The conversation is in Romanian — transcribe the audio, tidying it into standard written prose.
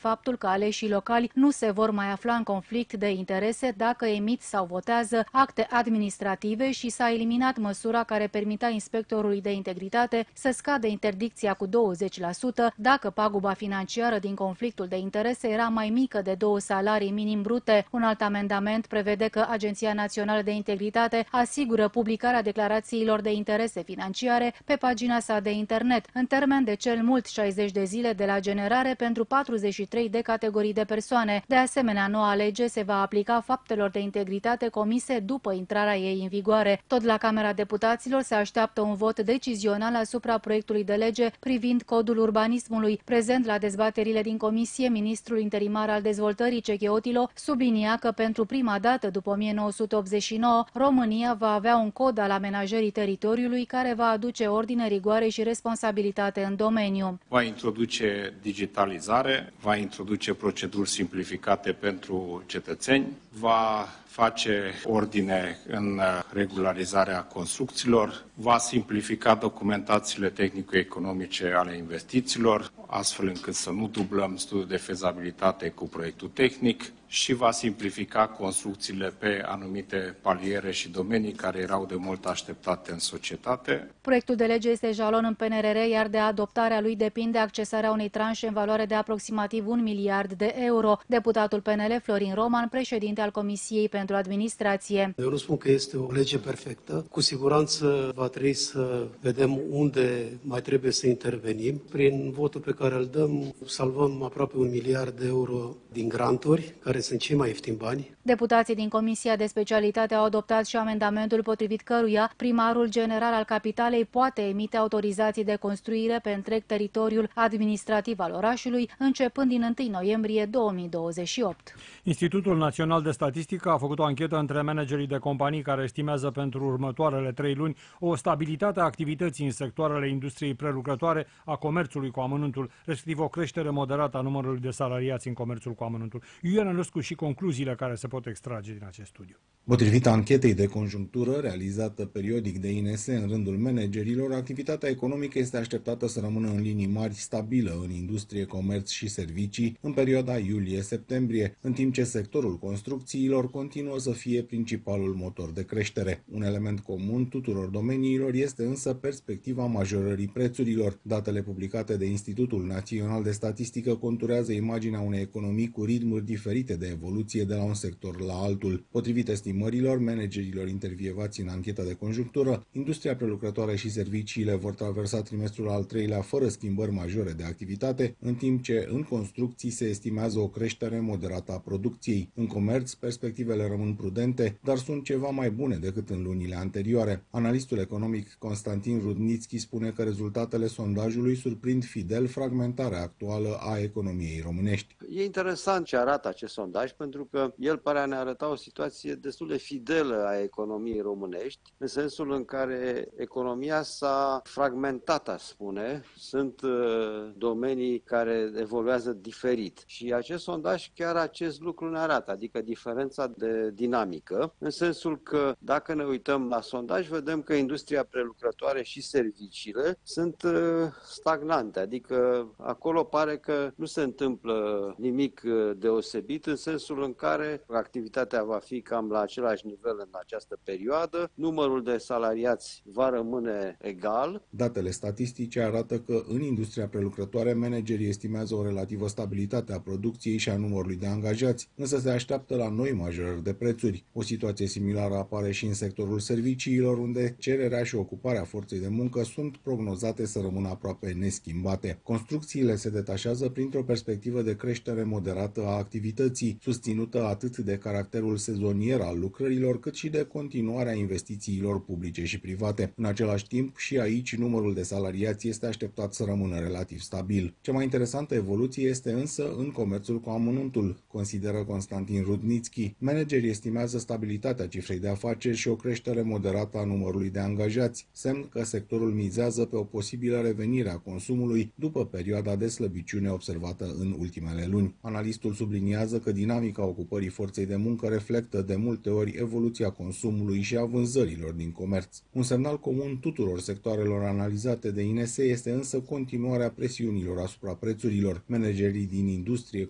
faptul că aleșii locali nu se vor mai afla în conflict de interese dacă emit sau votează acte administrative și s-a eliminat măsura care permitea inspectorului de integritate să scadă interdicția cu 20% dacă paguba financiară din conflictul de interese era mai mică de 2 salarii minim brute. Un alt amendament prevede că Agenția Națională de Integritate asigură publicarea declarațiilor de interese financiare pe pagina sa de internet, în termen de cel mult 60 de zile de la generare pentru 43 de categorii de persoane. De asemenea, noua lege se va aplica faptelor de integritate comise după intrarea ei în vigoare. Tot la Camera Deputaților se așteaptă un vot decizional asupra proiectului de lege privind codul urbanismului. Prezent la dezbaterile din comisie, ministrul interimar al dezvoltării Cecheotilo sublinia că pentru prima dată după 1989, România va avea un cod al amenajării teritoriului care va aduce ordine, rigoare și responsabilitate în domeniu. Va introduce digitalizare, va introduce proceduri simplificate pentru cetățeni, va face ordine în regularizarea construcțiilor, va simplifica documentațiile tehnico-economice ale investițiilor, astfel încât să nu dublăm studiul de fezabilitate cu proiectul tehnic și va simplifica construcțiile pe anumite paliere și domenii care erau de mult așteptate în societate. Proiectul de lege este jalon în PNRR, iar de adoptarea lui depinde accesarea unei tranșe în valoare de aproximativ 1 miliard de euro. Deputatul PNL Florin Roman, președinte al Comisiei pentru Administrație. Eu nu spun că este o lege perfectă. Cu siguranță va trebui să vedem unde mai trebuie să intervenim. Prin votul pe care îl dăm, salvăm aproape 1 miliard de euro din granturi, care sunt cei mai ieftini bani. Deputații din Comisia de Specialitate au adoptat și amendamentul potrivit căruia primarul general al capitalei poate emite autorizații de construire pe întreg teritoriul administrativ al orașului, începând din 1 noiembrie 2028. Institutul Național de Statistică a făcut o anchetă între managerii de companii care estimează pentru următoarele 3 luni o stabilitate a activității în sectoarele industriei prelucrătoare, a comerțului cu amănuntul, respectiv o creștere moderată a numărului de salariați în comerțul cu amănuntul. Ioana Născu și concluziile care se pot extrage din acest studiu. Potrivit anchetei de conjunctură realizată periodic de INS în rândul managerilor, activitatea economică este așteptată să rămână în linii mari stabilă în industrie, comerț și servicii în perioada iulie-septembrie, în timp ce sectorul construcțiilor continuă să fie principalul motor de creștere. Un element comun tuturor domeniilor este însă perspectiva majorării prețurilor. Datele publicate de Institutul Național de Statistică conturează imaginea unei economii cu ritmuri diferite de evoluție de la un sector la altul. Potrivit estimărilor managerilor intervievați în ancheta de conjunctură, industria prelucrătoare și serviciile vor traversa trimestrul al 3-lea fără schimbări majore de activitate, în timp ce în construcții se estimează o creștere moderată a producției. În comerț, perspectivele rămân prudente, dar sunt ceva mai bune decât în lunile anterioare. Analistul economic Constantin Rudnițchi spune că rezultatele sondajului surprind fidel fragmentarea actuală a economiei românești. E interesant ce arată acest sondaj, pentru că el pare a ne arăta o situație destul de fidelă a economiei românești, în sensul în care economia s-a fragmentat, aș spune. Sunt domenii care evoluează diferit. Și acest sondaj chiar acest lucru ne arată, adică diferența de dinamică, în sensul că dacă ne uităm la sondaj, vedem că industria prelucrătoare și serviciile sunt stagnante, adică acolo pare că nu se întâmplă nimic deosebit, în sensul în care activitatea va fi cam la același nivel în această perioadă, numărul de salariați va rămâne egal. Datele statistice arată că în industria prelucrătoare managerii estimează o relativă stabilitate a producției și a numărului de angajați, însă se așteaptă la noi majorări de prețuri. O situație similară apare și în sectorul serviciilor, unde cererea și ocuparea forței de muncă sunt prognozate să rămână aproape neschimbate. Construcțiile se detașează printr-o perspectivă de creștere moderată a activității, susținută atât de caracterul sezonier al lucrărilor, cât și de continuarea investițiilor publice și private. În același timp, și aici numărul de salariați este așteptat să rămână relativ stabil. Cea mai interesantă evoluție este însă în comerțul cu amănuntul, consideră Constantin Rudnițchi. Managerii estimează stabilitatea cifrei de afaceri și o creștere moderată a numărului de angajați, semn că sectorul mizează pe o posibilă revenire a consumului după perioada de slăbiciune observată în ultimele luni. Analistul subliniază că dinamica ocupării forței de muncă reflectă de multe ori evoluția consumului și a vânzărilor din comerț. Un semnal comun tuturor sectoarelor analizate de INS este însă continuarea presiunilor asupra prețurilor. Managerii din industrie,